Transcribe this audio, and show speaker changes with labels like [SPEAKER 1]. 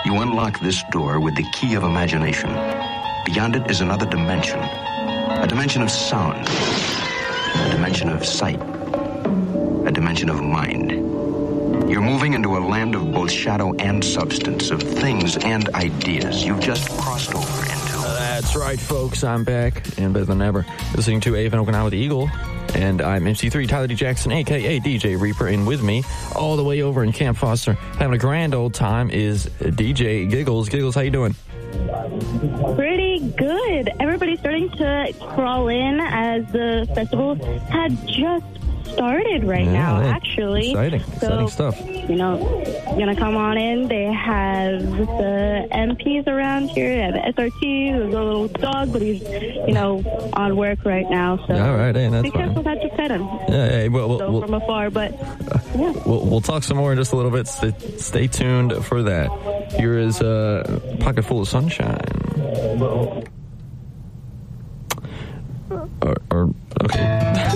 [SPEAKER 1] You unlock this door with the key of imagination. Beyond it is another dimension. A dimension of sound. A dimension of sight. A dimension of mind. You're moving into a land of both shadow and substance, of things and ideas. You've just crossed over into...
[SPEAKER 2] That's right, folks. I'm back, and better than ever, listening to Ava Okinawa with the Eagle. And I'm MC3, Tyler D. Jackson, a.k.a. DJ Reaper. And with me, all the way over in Camp Foster, having a grand old time, is DJ Giggles. Giggles, how you doing?
[SPEAKER 3] Pretty good. Everybody's starting to crawl in as the festival had just started now, actually.
[SPEAKER 2] Exciting stuff.
[SPEAKER 3] You know, gonna come on in. They have the MPs around here. They have the SRT. There's a little dog, but he's, on work right now. So
[SPEAKER 2] all right, hey, that's
[SPEAKER 3] be careful not to pet him.
[SPEAKER 2] Yeah, hey,
[SPEAKER 3] we'll from afar, but yeah.
[SPEAKER 2] We'll talk some more in just a little bit. Stay tuned for that. Here is a Pocket Full of Sunshine. Okay.